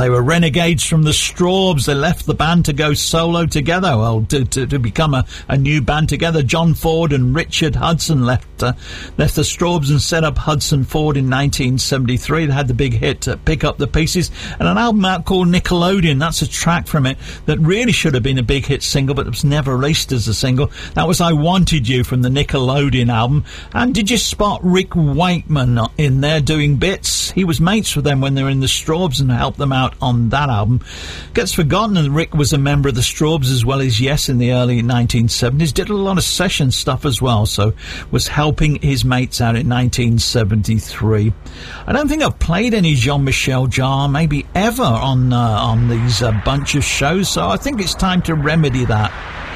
They were renegades from the Strawbs. They left the band to go solo together, well, to become a new band together. John Ford and Richard Hudson left the Strawbs and set up Hudson Ford in 1973. They had the big hit Pick Up the Pieces, and an album out called Nickelodeon. That's a track from it that really should have been a big hit single, but it was never released as a single. That was I Wanted You from the Nickelodeon album. And did you spot Rick Wakeman in there doing bits? He was mates with them when they were in the Strawbs and helped them out on that album. Gets forgotten that Rick was a member of the Strawbs as well as Yes in the early 1970s. Did a lot of session stuff as well, so was helping his mates out in 1973. I don't think I've played any Jean-Michel Jarre maybe ever on these bunch of shows, so I think it's time to remedy that.